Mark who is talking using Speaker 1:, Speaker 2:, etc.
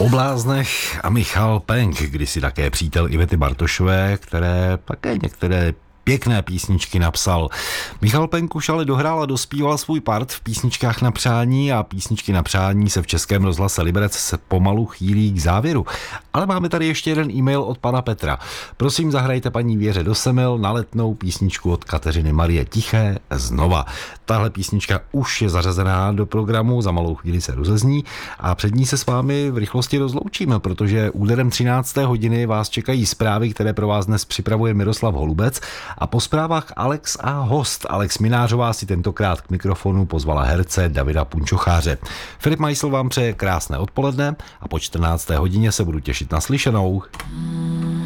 Speaker 1: O bláznech a Michal Penk, kdysi také přítel Ivety Bartošové, které také některé pěkné písničky napsal. Michal Penk už ale dohrál a dospíval svůj part v písničkách na přání a písničky na přání se v Českém rozhlase Liberec se pomalu chýlí k závěru. Ale máme tady ještě jeden e-mail od pana Petra. Prosím, zahrajte paní Věře do Semil na Letnou písničku od Kateřiny Marie Tiché znova. Tahle písnička už je zařazená do programu, za malou chvíli se rozezní a před ní se s vámi v rychlosti rozloučíme, protože úderem 13. hodiny vás čekají zprávy, které pro vás dnes připravuje Miroslav Holubec. A po zprávách Alex a host. Alex Minářová si tentokrát k mikrofonu pozvala herce Davida Punčocháře. Filip Majsl vám přeje krásné odpoledne a po 14. hodině se budu těšit na slyšenou.